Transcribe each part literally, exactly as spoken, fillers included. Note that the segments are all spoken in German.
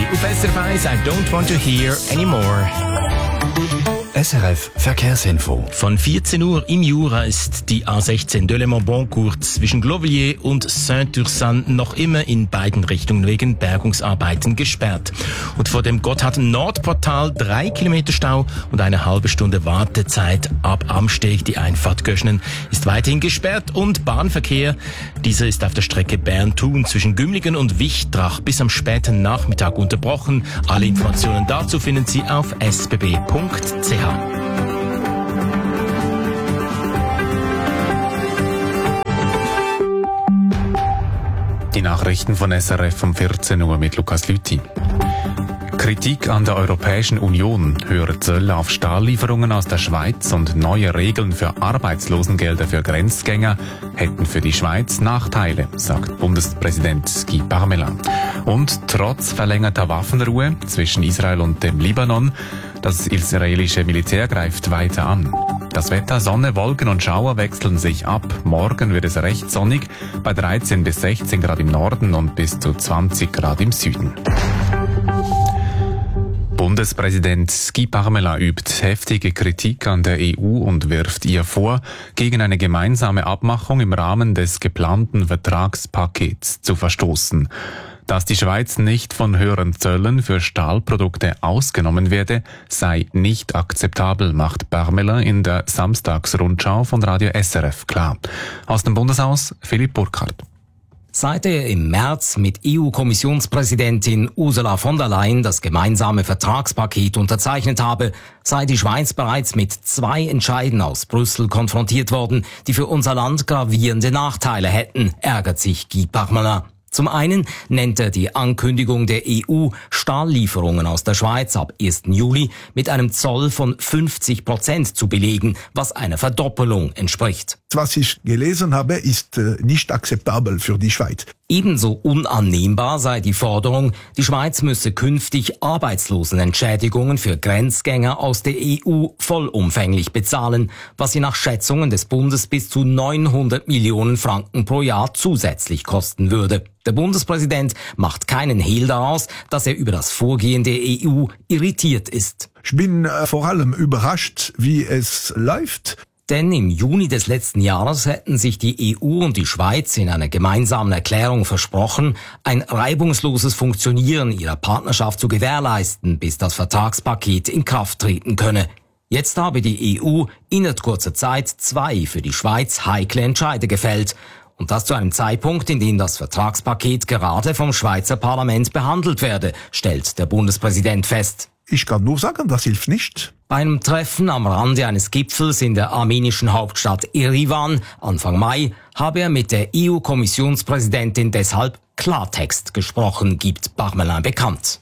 auf S R F eins I Don't Want to Hear Anymore. S R F Verkehrsinfo. Von vierzehn Uhr im Jura ist die A sechzehn de Le Mans-Boncourt zwischen Glovilliers und Saint-Ursanne noch immer in beiden Richtungen wegen Bergungsarbeiten gesperrt. Und vor dem Gotthard-Nordportal drei Kilometer Stau und eine halbe Stunde Wartezeit ab Amsteg. Die Einfahrt Göschenen ist weiterhin gesperrt und Bahnverkehr. Dieser ist auf der Strecke Bern-Thun zwischen Gümligen und Wichtrach bis am späten Nachmittag unterbrochen. Alle Informationen dazu finden Sie auf s b b punkt c h. Die Nachrichten von S R F um vierzehn Uhr mit Lukas Lüthi. Kritik an der Europäischen Union, höhere Zölle auf Stahllieferungen aus der Schweiz und neue Regeln für Arbeitslosengelder für Grenzgänger hätten für die Schweiz Nachteile, sagt Bundespräsident Guy Parmelin. Und trotz verlängerter Waffenruhe zwischen Israel und dem Libanon, das israelische Militär greift weiter an. Das Wetter, Sonne, Wolken und Schauer wechseln sich ab. Morgen wird es recht sonnig, bei dreizehn bis sechzehn Grad im Norden und bis zu zwanzig Grad im Süden. Bundespräsident Guy Parmelin übt heftige Kritik an der E U und wirft ihr vor, gegen eine gemeinsame Abmachung im Rahmen des geplanten Vertragspakets zu verstoßen. Dass die Schweiz nicht von höheren Zöllen für Stahlprodukte ausgenommen werde, sei nicht akzeptabel, macht Parmelin in der Samstagsrundschau von Radio S R F klar. Aus dem Bundeshaus Philipp Burkhardt. Seit er im März mit E U-Kommissionspräsidentin Ursula von der Leyen das gemeinsame Vertragspaket unterzeichnet habe, sei die Schweiz bereits mit zwei Entscheiden aus Brüssel konfrontiert worden, die für unser Land gravierende Nachteile hätten, ärgert sich Guy Parmelin. Zum einen nennt er die Ankündigung der E U, Stahllieferungen aus der Schweiz ab ersten Juli mit einem Zoll von fünfzig Prozent zu belegen, was einer Verdoppelung entspricht. Was ich gelesen habe, ist äh, nicht akzeptabel für die Schweiz. Ebenso unannehmbar sei die Forderung, die Schweiz müsse künftig Arbeitslosenentschädigungen für Grenzgänger aus der E U vollumfänglich bezahlen, was sie nach Schätzungen des Bundes bis zu neunhundert Millionen Franken pro Jahr zusätzlich kosten würde. Der Bundespräsident macht keinen Hehl daraus, dass er über das Vorgehen der E U irritiert ist. Ich bin äh, vor allem überrascht, wie es läuft. Denn im Juni des letzten Jahres hätten sich die E U und die Schweiz in einer gemeinsamen Erklärung versprochen, ein reibungsloses Funktionieren ihrer Partnerschaft zu gewährleisten, bis das Vertragspaket in Kraft treten könne. Jetzt habe die E U innerhalb kurzer Zeit zwei für die Schweiz heikle Entscheide gefällt. Und das zu einem Zeitpunkt, in dem das Vertragspaket gerade vom Schweizer Parlament behandelt werde, stellt der Bundespräsident fest. Ich kann nur sagen, das hilft nicht. Bei einem Treffen am Rande eines Gipfels in der armenischen Hauptstadt Erivan Anfang Mai habe er mit der E U-Kommissionspräsidentin deshalb Klartext gesprochen, gibt Parmelin bekannt.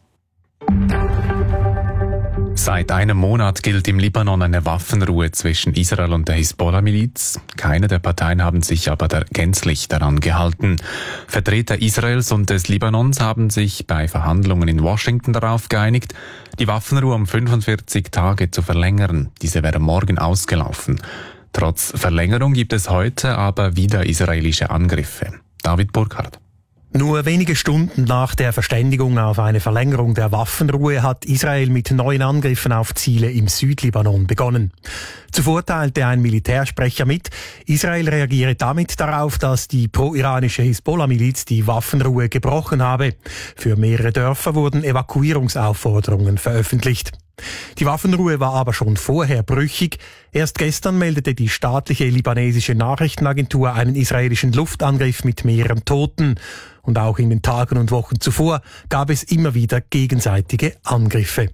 Seit einem Monat gilt im Libanon eine Waffenruhe zwischen Israel und der Hisbollah-Miliz. Keine der Parteien haben sich aber da gänzlich daran gehalten. Vertreter Israels und des Libanons haben sich bei Verhandlungen in Washington darauf geeinigt, die Waffenruhe um fünfundvierzig Tage zu verlängern. Diese wäre morgen ausgelaufen. Trotz Verlängerung gibt es heute aber wieder israelische Angriffe. David Burkhardt. Nur wenige Stunden nach der Verständigung auf eine Verlängerung der Waffenruhe hat Israel mit neuen Angriffen auf Ziele im Südlibanon begonnen. Zuvor teilte ein Militärsprecher mit, Israel reagiere damit darauf, dass die pro-iranische Hisbollah-Miliz die Waffenruhe gebrochen habe. Für mehrere Dörfer wurden Evakuierungsaufforderungen veröffentlicht. Die Waffenruhe war aber schon vorher brüchig. Erst gestern meldete die staatliche libanesische Nachrichtenagentur einen israelischen Luftangriff mit mehreren Toten. Und auch in den Tagen und Wochen zuvor gab es immer wieder gegenseitige Angriffe.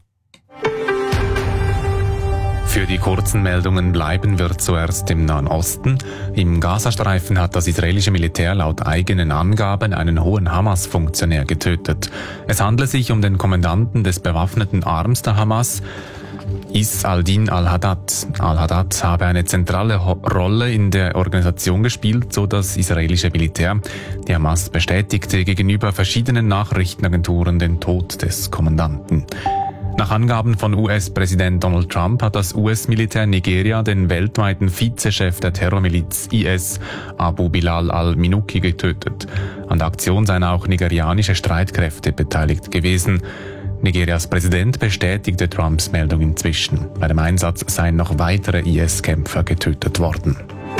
Für die kurzen Meldungen bleiben wir zuerst im Nahen Osten. Im Gazastreifen hat das israelische Militär laut eigenen Angaben einen hohen Hamas-Funktionär getötet. Es handle sich um den Kommandanten des bewaffneten Arms der Hamas, Is al-Din al-Haddad. Al-Haddad habe eine zentrale Rolle in der Organisation gespielt, so das israelische Militär. Die Hamas bestätigte gegenüber verschiedenen Nachrichtenagenturen den Tod des Kommandanten. Nach Angaben von U S-Präsident Donald Trump hat das U S-Militär Nigeria den weltweiten Vizechef der Terrormiliz I S, Abu Bilal al-Minuki, getötet. An der Aktion seien auch nigerianische Streitkräfte beteiligt gewesen. Nigerias Präsident bestätigte Trumps Meldung inzwischen. Bei dem Einsatz seien noch weitere I S-Kämpfer getötet worden.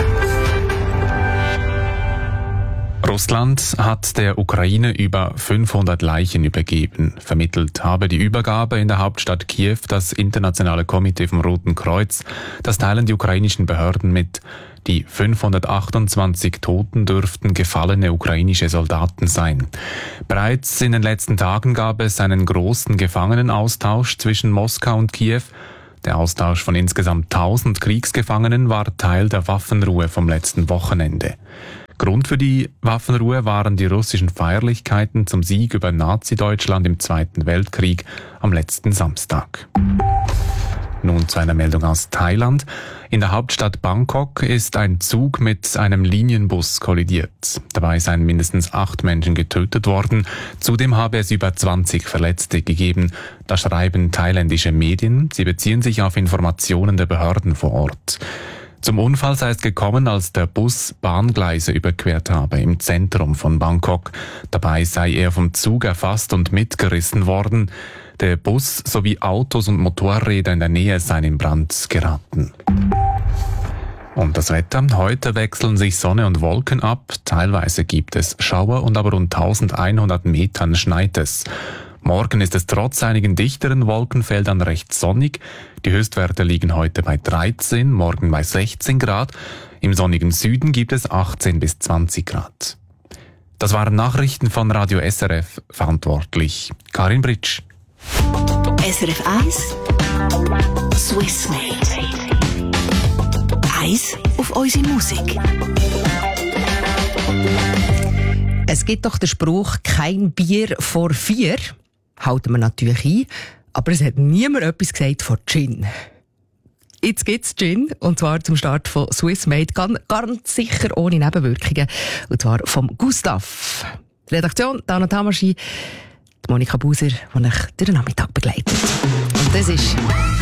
Russland hat der Ukraine über fünfhundert Leichen übergeben. Vermittelt habe die Übergabe in der Hauptstadt Kiew das Internationale Komitee vom Roten Kreuz. Das teilen die ukrainischen Behörden mit. Die fünfhundertachtundzwanzig Toten dürften gefallene ukrainische Soldaten sein. Bereits in den letzten Tagen gab es einen großen Gefangenenaustausch zwischen Moskau und Kiew. Der Austausch von insgesamt tausend Kriegsgefangenen war Teil der Waffenruhe vom letzten Wochenende. Grund für die Waffenruhe waren die russischen Feierlichkeiten zum Sieg über Nazi-Deutschland im Zweiten Weltkrieg am letzten Samstag. Nun zu einer Meldung aus Thailand. In der Hauptstadt Bangkok ist ein Zug mit einem Linienbus kollidiert. Dabei seien mindestens acht Menschen getötet worden. Zudem habe es über zwanzig Verletzte gegeben. Das schreiben thailändische Medien. Sie beziehen sich auf Informationen der Behörden vor Ort. Zum Unfall sei es gekommen, als der Bus Bahngleise überquert habe im Zentrum von Bangkok. Dabei sei er vom Zug erfasst und mitgerissen worden. Der Bus sowie Autos und Motorräder in der Nähe seien in Brand geraten. Und das Wetter. Heute wechseln sich Sonne und Wolken ab. Teilweise gibt es Schauer und aber rund eintausendeinhundert Metern schneit es. Morgen ist es trotz einigen dichteren Wolkenfeldern recht sonnig. Die Höchstwerte liegen heute bei dreizehn, morgen bei sechzehn Grad. Im sonnigen Süden gibt es achtzehn bis zwanzig Grad. Das waren Nachrichten von Radio S R F, verantwortlich Karin Britsch. S R F eins Swiss Made. Eins auf unsere Musik. Es gibt doch den Spruch, kein Bier vor vier. Halten wir natürlich ein. Aber es hat niemand etwas gesagt von Gin. Jetzt gibt es Gin, und zwar zum Start von Swiss Made, ganz, ganz sicher ohne Nebenwirkungen. Und zwar vom Gustav. Die Redaktion, Dana Tamaschi, Monika Buser, die euch durch den Nachmittag begleitet. Und das ist